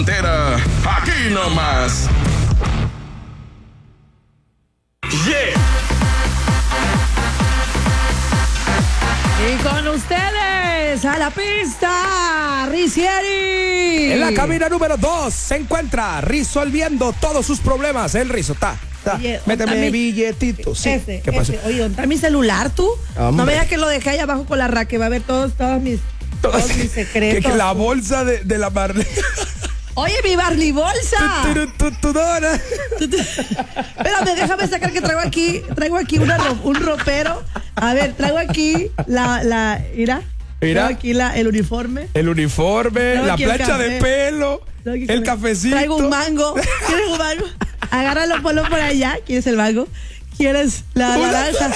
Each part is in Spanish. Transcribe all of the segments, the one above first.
Aquí nomás. Yeah. Y con ustedes, a la pista, Ricieri. En la cabina número 2 se encuentra resolviendo todos sus problemas. El Rizo está. Oye, Méteme billetitos. Sí. ¿Qué pasó? Oye, ¿dónde está mi celular tú? Hombre. No veas que lo dejé ahí abajo con la raque. Va a ver todos mis secretos. Que la bolsa de la Marlene. Oye, mi Barney bolsa. Dona. Espérame, déjame sacar que traigo aquí un ropero. A ver, traigo aquí mira. Traigo aquí el uniforme. El uniforme, Traigo la aquí el plancha de café. pelo, el cafecito. Traigo un mango. ¿Quieres un mango? Agárralo, ponlo por allá. ¿Quieres el mango? ¿Quieres la naranja?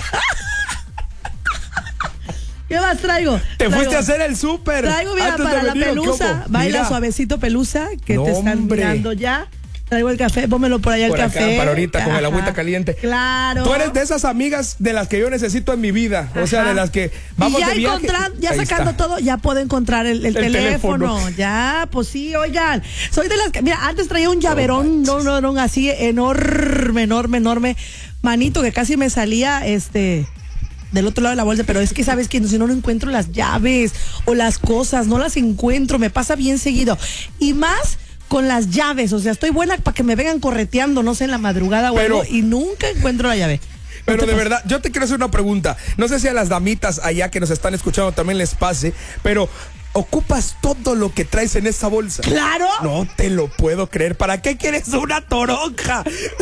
¿Qué más traigo? Fuiste a hacer el súper. Traigo, mira, para la pelusa. Baila suavecito pelusa, que te están mirando ya. Traigo el café, pónmelo por allá por el acá, café. para ahorita, con el agüita caliente. Claro. Tú eres de esas amigas de las que yo necesito en mi vida. O sea, de las que vamos y ya de viaje. Ya Ahí sacando está. todo, ya puedo encontrar el teléfono. Ya, pues sí, oigan. Soy de las que, mira, antes traía un llaverón, no, así enorme, manito, que casi me salía, del otro lado de la bolsa, pero es que sabes que si no encuentro las llaves o las cosas, no las encuentro, me pasa bien seguido. Y más con las llaves, o sea, estoy buena para que me vengan correteando, no sé, en la madrugada o algo, y nunca encuentro la llave. Pero de verdad, yo te quiero hacer una pregunta. No sé si a las damitas allá que nos están escuchando también les pase, pero ¿ocupas todo lo que traes en esa bolsa? ¡Claro! No te lo puedo creer. ¿Para qué quieres una toronja?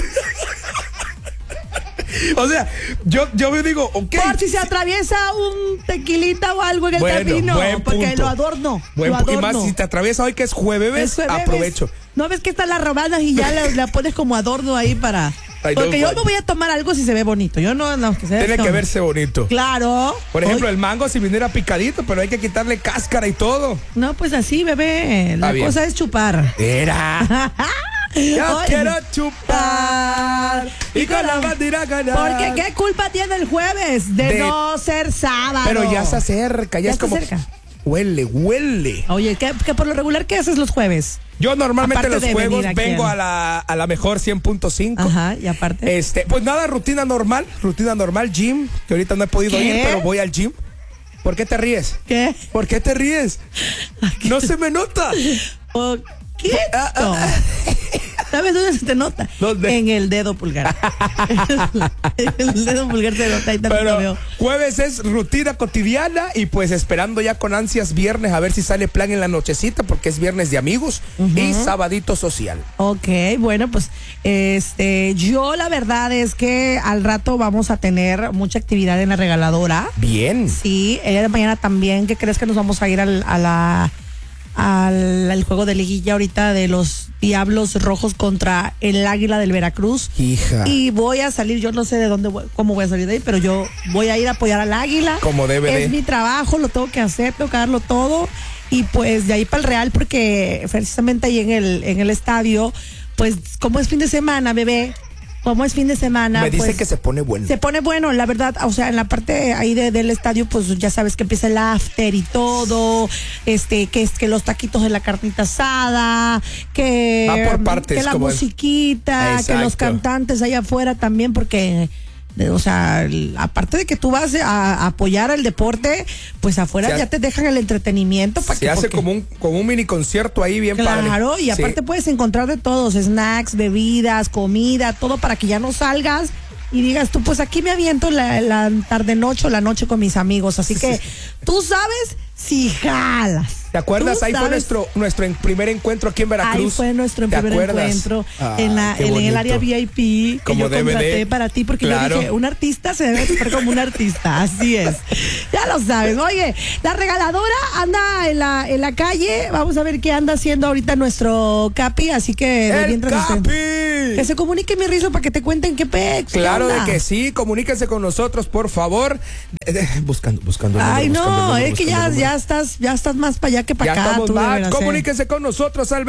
O sea, yo me digo, ok. Por si se atraviesa un tequilita o algo en el camino, porque lo adorno. Y más si te atraviesa hoy que es jueves, aprovecho. ¿No ves que están las robadas y ya la pones como adorno ahí para...? Porque yo me voy a tomar algo si se ve bonito. Yo no, que se ve Tiene que verse bonito. Claro. Por ejemplo, el mango si viniera picadito, pero hay que quitarle cáscara y todo. No, pues así, bebé. La cosa es chupar. Era. Yo quiero chupar y con la bandera ganar. Porque qué culpa tiene el jueves de no ser sábado. Pero ya se acerca, ya es como cerca. Huele. Oye, ¿qué por lo regular qué haces los jueves? Yo normalmente Aparte los juegos vengo a a la mejor 100.5. Ajá, y aparte. Pues nada, rutina normal, gym, que ahorita no he podido ir, pero voy al gym. ¿Por qué te ríes? ¿Qué? ¿Por qué te ríes? No se me nota. ¿Qué? ¿Sabes dónde se te nota? ¿Dónde? En el dedo pulgar. El dedo pulgar se nota y tanto Pero lo veo. jueves es rutina cotidiana y pues esperando ya con ansias viernes a ver si sale plan en la nochecita porque es viernes de amigos y sabadito social. Ok, bueno, pues yo la verdad es que al rato vamos a tener mucha actividad en la regaladora. Bien. Sí, el día de mañana también, ¿qué crees que nos vamos a ir al juego de liguilla ahorita de los Diablos Rojos contra el Águila del Veracruz? Hija. Y voy a salir, yo no sé de dónde, cómo voy a salir de ahí, pero yo voy a ir a apoyar al Águila. Como debe de. Es mi trabajo, lo tengo que hacer, tengo que darlo todo. Y pues de ahí para el Real, porque precisamente ahí en el estadio, pues como es fin de semana, bebé. Como es fin de semana, me dice pues, que se pone bueno. Se pone bueno, la verdad, o sea, en la parte ahí del estadio, pues ya sabes que empieza el after y todo, que los taquitos de la carnita asada, que, va por partes, que la como musiquita, que los cantantes allá afuera también, porque... O sea, aparte de que tú vas a apoyar al deporte, pues afuera ya te dejan el entretenimiento. Se hace como un mini concierto ahí bien padre. Claro, y aparte puedes encontrar de todos, snacks, bebidas, comida, todo para que ya no salgas y digas tú, pues aquí me aviento la tarde-noche o la noche con mis amigos. Así que tú sabes si jalas. ¿Te acuerdas? Ahí fue nuestro primer encuentro aquí en Veracruz. Ahí fue nuestro primer encuentro en el área VIP que yo contraté para ti, porque yo dije, un artista se debe estar como un artista, así es. Ya lo sabes. Oye, la regaladora anda en la calle, vamos a ver qué anda haciendo ahorita nuestro Capi, así que... ¡El Capi! Que se comunique, mi Rizo, para que te cuenten qué pex. Claro de que sí, comuníquense con nosotros, por favor. Buscando el número. Ay, no, es que ya estás más para allá que para acá. Estamos mal. Comuníquense con nosotros al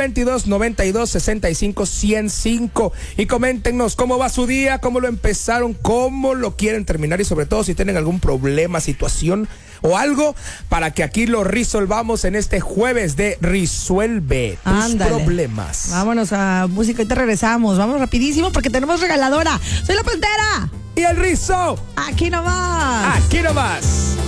2292-65-105 y coméntenos cómo va su día, cómo lo empezaron, cómo lo quieren terminar y sobre todo si tienen algún problema, situación o algo para que aquí lo resolvamos en este jueves de Resuelve tus Ándale. problemas. Vámonos a música y te regresamos. Vamos rapidísimo porque tenemos regaladora. Soy la Pantera. Y el Rizo, Aquí nomás. aquí nomás.